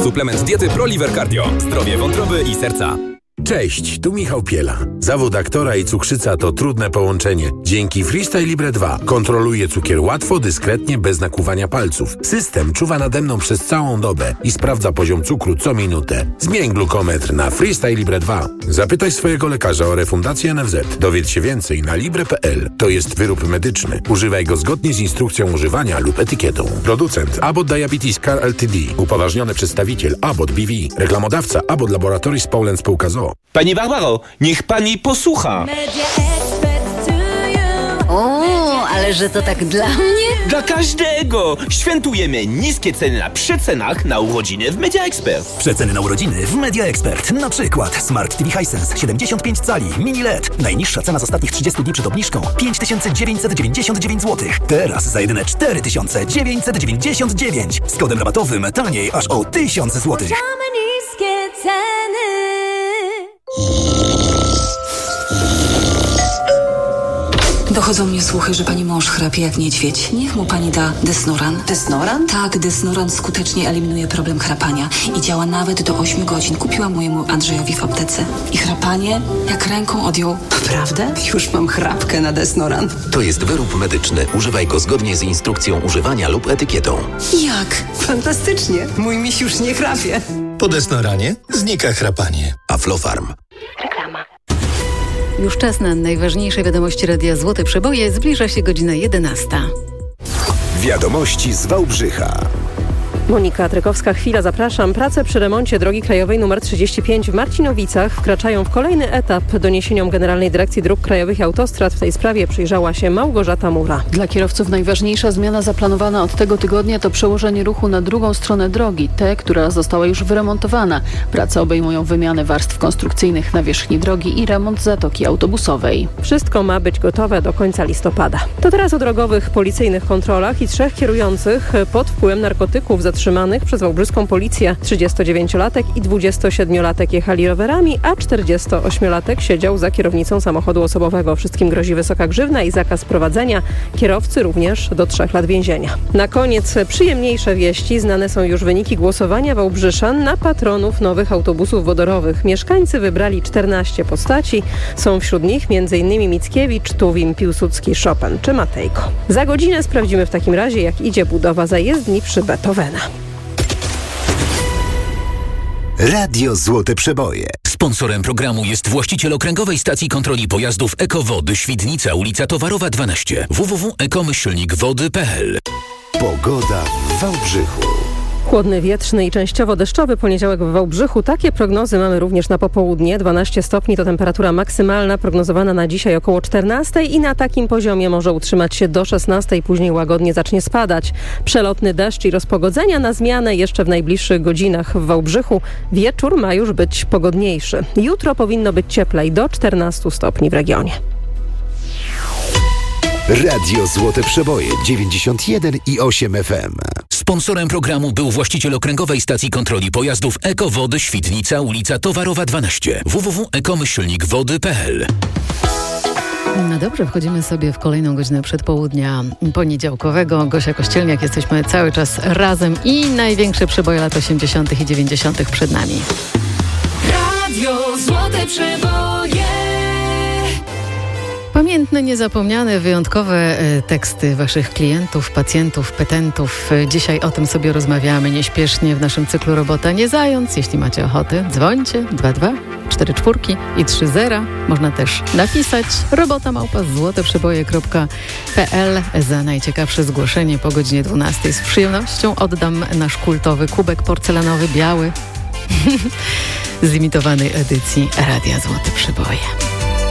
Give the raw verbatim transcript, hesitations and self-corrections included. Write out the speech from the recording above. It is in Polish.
Suplement diety ProLiver Cardio. Zdrowie wątroby i serca. Cześć, tu Michał Piela. Zawód aktora i cukrzyca to trudne połączenie. Dzięki Freestyle Libre dwa kontroluję cukier łatwo, dyskretnie, bez nakłuwania palców. System czuwa nade mną przez całą dobę i sprawdza poziom cukru co minutę. Zmień glukometr na Freestyle Libre dwa. Zapytaj swojego lekarza o refundację N F Z. Dowiedz się więcej na libre kropka p l. To jest wyrób medyczny. Używaj go zgodnie z instrukcją używania lub etykietą. Producent Abbott Diabetes Care Ltd. Upoważniony przedstawiciel Abbott B V. Reklamodawca Abbott Laboratories Poland Spółka z o o. Pani Barbaro, niech pani posłucha. O, ale że to tak dla mnie? Dla każdego! Świętujemy niskie ceny na przecenach na urodziny w Media Expert. Przeceny na urodziny w Media Expert. Na przykład Smart T V Hisense siedemdziesiąt pięć cali, mini L E D. Najniższa cena z ostatnich trzydziestu dni przed obniżką pięć tysięcy dziewięćset dziewięćdziesiąt dziewięć złotych. Teraz za jedyne cztery tysiące dziewięćset dziewięćdziesiąt dziewięć. Z kodem rabatowym taniej aż o tysiąc złotych. Niskie ceny. Dochodzą mnie słuchy, że pani mąż chrapie jak niedźwiedź. Niech mu pani da Desnoran. Desnoran? Tak, Desnoran skutecznie eliminuje problem chrapania i działa nawet do ośmiu godzin. Kupiłam mojemu Andrzejowi w aptece. I chrapanie jak ręką odjął. Naprawdę? Już mam chrapkę na Desnoran. To jest wyrób medyczny. Używaj go zgodnie z instrukcją używania lub etykietą. Jak? Fantastycznie. Mój miś już nie chrapie. Po Desnoranie znika chrapanie. Aflofarm. Reklama. Już czas na najważniejsze wiadomości Radia Złote Przeboje. Zbliża się godzina jedenasta. Wiadomości z Wałbrzycha. Monika Trykowska, chwila, zapraszam. Prace przy remoncie drogi krajowej nr trzydzieści pięć w Marcinowicach wkraczają w kolejny etap. Doniesieniom Generalnej Dyrekcji Dróg Krajowych i Autostrad w tej sprawie przyjrzała się Małgorzata Mura. Dla kierowców najważniejsza zmiana zaplanowana od tego tygodnia to przełożenie ruchu na drugą stronę drogi, tę, która została już wyremontowana. Prace obejmują wymianę warstw konstrukcyjnych na wierzchni drogi i remont zatoki autobusowej. Wszystko ma być gotowe do końca listopada. To teraz o drogowych policyjnych kontrolach i trzech kierujących pod wpływem narkotyków zatrzymanych przez wałbrzyską policję. trzydziestodziewięciolatek i dwudziestosiedmiolatek jechali rowerami, a czterdziestoośmiolatek siedział za kierownicą samochodu osobowego. Wszystkim grozi wysoka grzywna i zakaz prowadzenia. Kierowcy również do trzech lat więzienia. Na koniec przyjemniejsze wieści. Znane są już wyniki głosowania wałbrzyszan na patronów nowych autobusów wodorowych. Mieszkańcy wybrali czternaście postaci. Są wśród nich m.in. Mickiewicz, Tuwim, Piłsudski, Chopin czy Matejko. Za godzinę sprawdzimy w takim razie, jak idzie budowa zajezdni przy Beethovena. Radio Złote Przeboje. Sponsorem programu jest właściciel okręgowej stacji kontroli pojazdów Ekowody Świdnica, ulica Towarowa dwanaście. w w w kropka ekomyślnik wody kropka p l. Pogoda w Wałbrzychu. Chłodny, wietrzny i częściowo deszczowy poniedziałek w Wałbrzychu. Takie prognozy mamy również na popołudnie. dwanaście stopni to temperatura maksymalna prognozowana na dzisiaj około czternastej i na takim poziomie może utrzymać się do szesnastej. Później łagodnie zacznie spadać. Przelotny deszcz i rozpogodzenia na zmianę jeszcze w najbliższych godzinach w Wałbrzychu. Wieczór ma już być pogodniejszy. Jutro powinno być cieplej do czternastu stopni w regionie. Radio Złote Przeboje dziewięćdziesiąt jeden i osiem F M. Sponsorem programu był właściciel okręgowej stacji kontroli pojazdów Ekowody Świdnica, ulica Towarowa dwanaście. w w w kropka ekomyślnik wody kropka p l. No dobrze, wchodzimy sobie w kolejną godzinę przedpołudnia poniedziałkowego. Gosia Kościelniak, jesteśmy cały czas razem i największe przeboje lat osiemdziesiątych i dziewięćdziesiątych przed nami. Radio Złote Przeboje. Pamiętne, niezapomniane, wyjątkowe teksty waszych klientów, pacjentów, petentów. Dzisiaj o tym sobie rozmawiamy nieśpiesznie w naszym cyklu Robota nie zając. Jeśli macie ochotę, dzwońcie dwa dwa cztery cztery i trzy zero. Można też napisać robota małpa złoteprzeboje kropka p l. Za najciekawsze zgłoszenie po godzinie dwunastej z przyjemnością oddam nasz kultowy kubek porcelanowy biały z limitowanej edycji Radia Złote Przeboje.